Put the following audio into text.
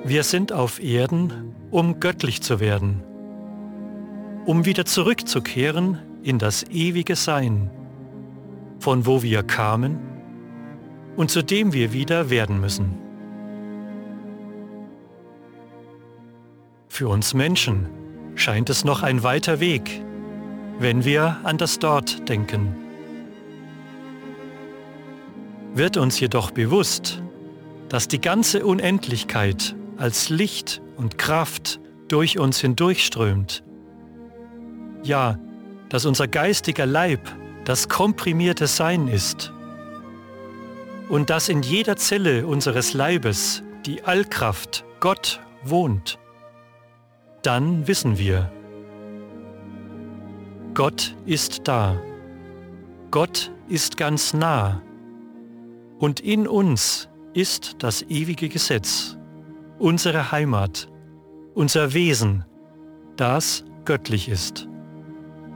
Wir sind auf Erden, um göttlich zu werden, um wieder zurückzukehren in das ewige Sein, von wo wir kamen und zu dem wir wieder werden müssen. Für uns Menschen scheint es noch ein weiter Weg, wenn wir an das Dort denken. Wird uns jedoch bewusst, dass die ganze Unendlichkeit als Licht und Kraft durch uns hindurchströmt. Ja, dass unser geistiger Leib das komprimierte Sein ist und dass in jeder Zelle unseres Leibes die Allkraft, Gott, wohnt. Dann wissen wir, Gott ist da. Gott ist ganz nah. Und in uns ist das ewige Gesetz, unsere Heimat, unser Wesen, das göttlich ist.